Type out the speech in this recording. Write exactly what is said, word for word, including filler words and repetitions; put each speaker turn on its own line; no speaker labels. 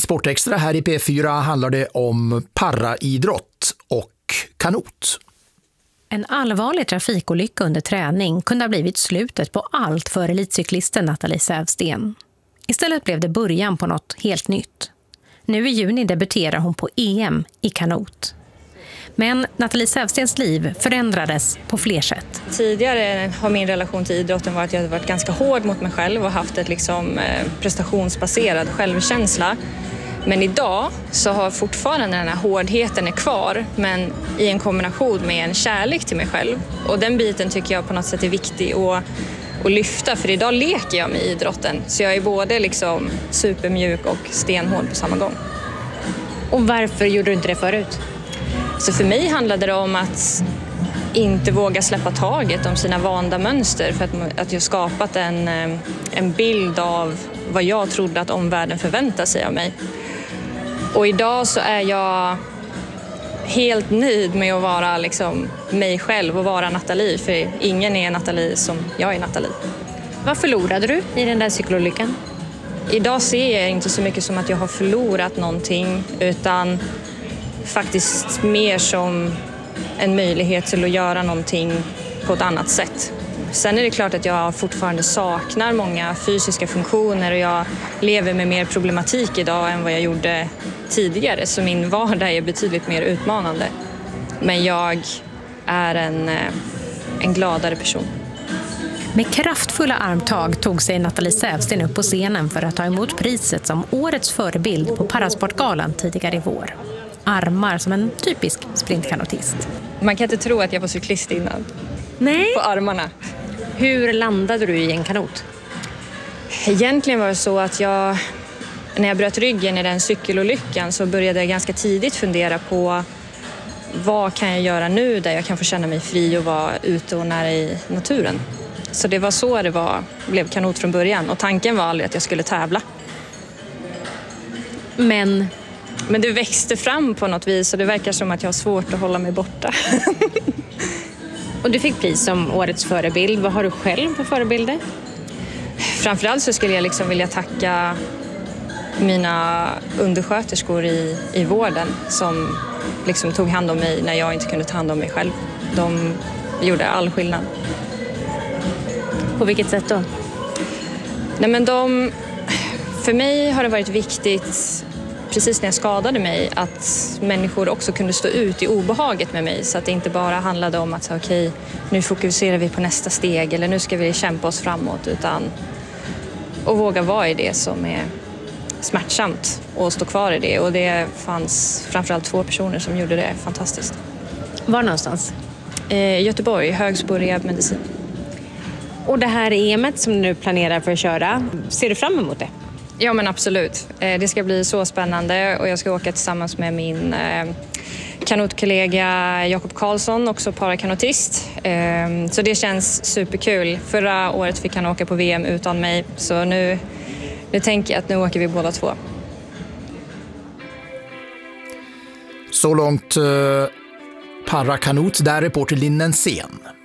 Sportextra här i P fyra handlar det om paraidrott och kanot.
En allvarlig trafikolycka under träning kunde ha blivit slutet på allt för elitcyklisten Nathalie Sävsten. Istället blev det början på något helt nytt. Nu i juni debuterar hon på E M i kanot. Men Nathalie Sävstens liv förändrades på fler sätt.
Tidigare har min relation till idrotten varit att jag har varit ganska hård mot mig själv och haft ett liksom prestationsbaserad självkänsla. Men idag så har fortfarande den här hårdheten är kvar, men i en kombination med en kärlek till mig själv. Och den biten tycker jag på något sätt är viktig att, att lyfta, för idag leker jag med idrotten. Så jag är både liksom supermjuk och stenhård på samma gång.
Och varför gjorde du inte det förut?
Så för mig handlade det om att inte våga släppa taget om sina vanda mönster, för att, att jag skapat en, en bild av vad jag trodde att omvärlden förväntar sig av mig. Och idag så är jag helt nöjd med att vara liksom mig själv och vara Nathalie, för ingen är Nathalie som jag är Nathalie.
Vad förlorade du i den där cykelolyckan?
Idag ser jag inte så mycket som att jag har förlorat någonting, utan faktiskt mer som en möjlighet till att göra någonting på ett annat sätt. Sen är det klart att jag fortfarande saknar många fysiska funktioner och jag lever med mer problematik idag än vad jag gjorde tidigare, så min vardag är betydligt mer utmanande. Men jag är en, en gladare person.
Med kraftfulla armtag tog sig Nathalie Sävsten upp på scenen för att ta emot priset som årets förebild på Parasportgalan tidigare i vår. Armar som en typisk sprintkanotist.
Man kan inte tro att jag var cyklist innan.
Nej.
På armarna.
Hur landade du i en kanot?
Egentligen var det så att jag, när jag bröt ryggen i den cykelolyckan, så började jag ganska tidigt fundera på vad kan jag göra nu där jag kan få känna mig fri och vara ute och nära i naturen. Så det var så det var, blev kanot från början, och tanken var aldrig att jag skulle tävla.
Men...
Men det växte fram på något vis, och det verkar som att jag har svårt att hålla mig borta.
Och du fick pris som årets förebild. Vad har du själv för förebilder?
Framförallt så skulle jag liksom vilja tacka mina undersköterskor i, i vården som liksom tog hand om mig när jag inte kunde ta hand om mig själv. De gjorde all skillnad.
På vilket sätt då?
Nej, men de, för mig har det varit viktigt, precis när jag skadade mig, att människor också kunde stå ut i obehaget med mig, så att det inte bara handlade om att okej, okay, nu fokuserar vi på nästa steg eller nu ska vi kämpa oss framåt, utan att våga vara i det som är smärtsamt och stå kvar i det. Och det fanns framförallt två personer som gjorde det fantastiskt.
Var någonstans?
Eh, Göteborg, Högsbo rehabmedicin.
Och det här E M:et som du nu planerar för att köra, ser du fram emot det?
Ja, men absolut. Det ska bli så spännande, och jag ska åka tillsammans med min kanotkollega Jakob Karlsson, också parakanotist. Så det känns superkul. Förra året fick han åka på V M utan mig, så nu, nu tänker jag att nu åker vi båda två.
Så långt eh, parakanot, där reporter Linnen Sen.